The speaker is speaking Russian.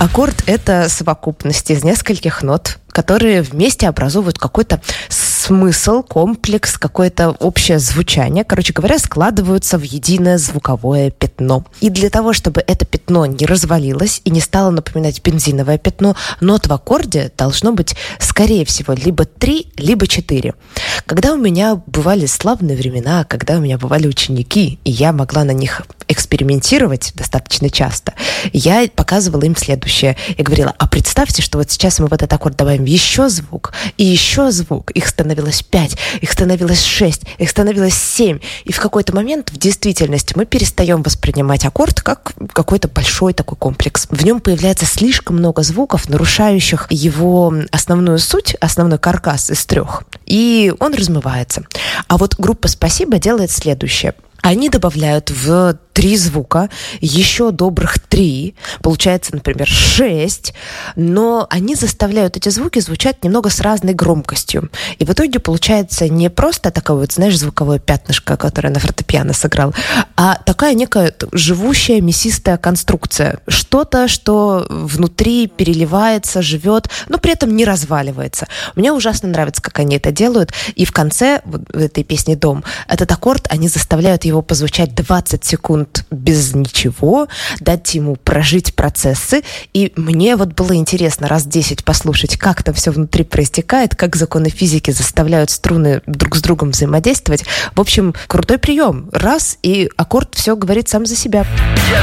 Аккорд — это совокупность из нескольких нот, которые вместе образуют какой-то смысл, комплекс, какое-то общее звучание. Короче говоря, складываются в единое звуковое пятно. И для того, чтобы это пятно не развалилось и не стало напоминать бензиновое пятно, нот в аккорде должно быть, скорее всего, либо 3, либо 4. Когда у меня бывали славные времена, когда у меня бывали ученики, и я могла на них экспериментировать достаточно часто, я показывала им следующее. Я говорила: а представьте, что вот сейчас мы в этот аккорд добавим еще звук, и еще звук. Их становилось 5, их становилось 6, их становилось 7. И в какой-то момент в действительности мы перестаем воспринимать аккорд как какой-то большой такой комплекс. В нем появляется слишком много звуков, нарушающих его основную суть, основной каркас из 3. И он размывается. А вот группа «Спасибо» делает следующее. Они добавляют в 3 звука еще добрых 3, получается, например, 6, но они заставляют эти звуки звучать немного с разной громкостью. И в итоге получается не просто такое вот, знаешь, звуковое пятнышко, которое на фортепиано сыграл, а такая некая живущая мясистая конструкция. Что-то, что внутри переливается, живет, но при этом не разваливается. Мне ужасно нравится, как они это делают. И в конце вот, в этой песни «Дом» этот аккорд, они заставляют его позвучать 20 секунд без ничего, дать ему прожить процессы. И мне вот было интересно раз 10 послушать, как там все внутри проистекает, как законы физики заставляют струны друг с другом взаимодействовать. В общем, крутой прием. Раз, и аккорд все говорит сам за себя.